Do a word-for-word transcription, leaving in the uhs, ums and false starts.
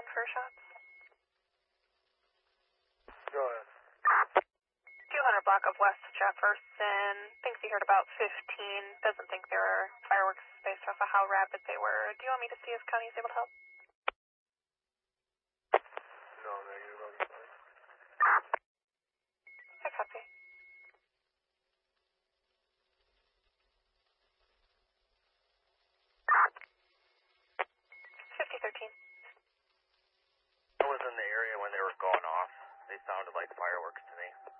in for shots. Go ahead. two hundred block of West Jefferson. Thinks he heard about fifteen. Doesn't think there are fireworks based off of how rapid they were. Do you want me to see if County is able to help? No, negative. I'm sorry. I copy. fifty thirteen. I was in the area when they were going off. They sounded like fireworks to me.